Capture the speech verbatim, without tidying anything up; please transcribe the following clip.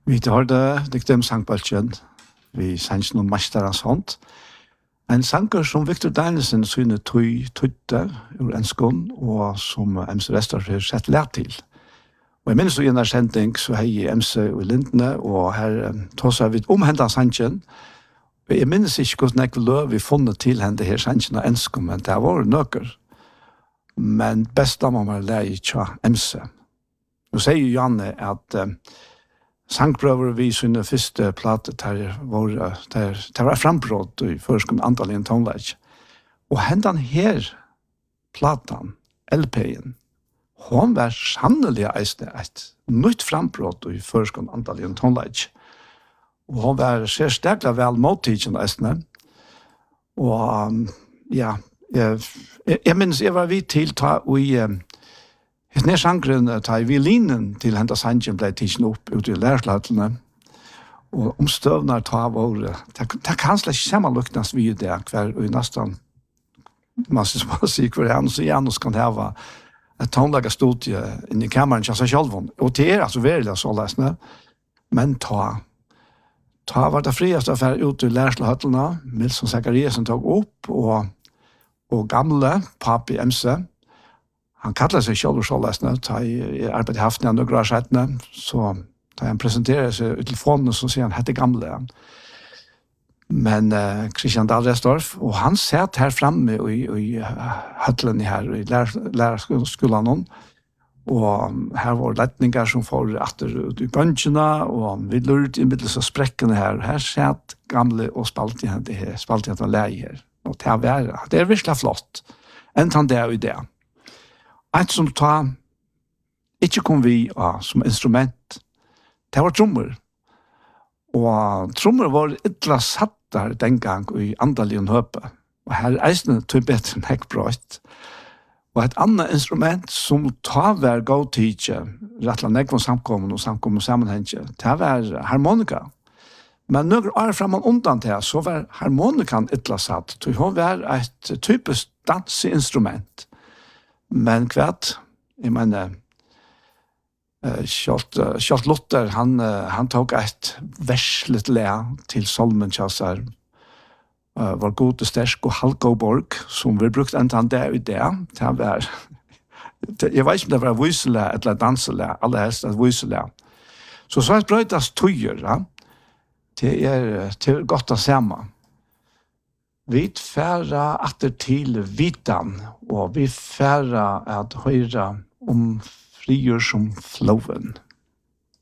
Vi har det diktem sangbaltjen, vi sanns noen masterans hånd. En sanger som Victor Danielsen syne tøy tøyte ur enskån, og som M C Restor har sett lært til. Og jeg minnes jo i en sending så har jeg M C i Lindene, og her tås jeg vidt omhendet sangen. Og jeg minnes ikke hvordan jeg løv vi funnet til henne her sangen av enskån, men det var nøkker. Men best da må man lære ikke M C. Nå sier jo Janne at uh, sangprøver vi sine første plate der var, der, der var frambrått i førskom antall i en tonelage. Og hendan her platan, L P-en, hon var sannelig eisne et nytt frambrått i førskom antall i en tonelage. Og hon var ser stekla vel mottidgen eisne. Og um, ja, jeg, jeg, jeg minns jeg var vidt til ta og i um, Et nær sangren tar violinen til henda sangen ble tidsen opp ute i lærerslatene. Og om støvnar tar våre, det kan slett ikke sammenluknes vi det, hver og nesten, man skal si hver en, så gjerne kan hava et tonelaga studie inn i kammeren til seg selv. Og det er altså veldig så lesende, men ta, ta var det frieste affær ute i lærerslatene, Milson Zachariasen tok opp, og, og gamle, papi M C, han kallar seg selv og sjålesne, da jeg arbeidet i Haften og Grasjettene, så da han presenterer seg i telefonen, så sier han, hette gamle. Men uh, Christian Dahl Restorff, og han satt her framme i, i høtlen her, i lærerskolen, og her var lettninger som får etter ut i bønskene, og vi lurte i middels av sprekkene her, her satt gamle og spalte igjen det her, spalte igjen det leie her. Og det er, det er virkelig flott. Enn han det og det. Et som ta, ikke kom vi ja, som instrument, det var trommer. Og trommer var ytla satt der den gang i Andalien Høpe. Og her er eisene tog bedre enn hekkbrøyt. Og et annet instrument som ta var gåtidje, rettelig nekvån samkommen og samkommen sammenhengje, det var harmonika. Men noen år framan undan til, så var harmonikan ytla satt, så hun var et typisk danseinstrument. Men kvart, jeg mener, uh, Kjalt, uh, Kjalt Luther, han, uh, han tok et verslet le til Solmen Kjassar, uh, var god og stersk og Halkoborg, som vi brukte en tann det i det. Det var, jeg vet ikke om det var vysele eller dansele, aller helst et vysele. Så så er det brøytas tøyer, ja. Det er, det er godt å se meg. Vi færa atter til vitan, og vi færa at høyra om frigjør som floven.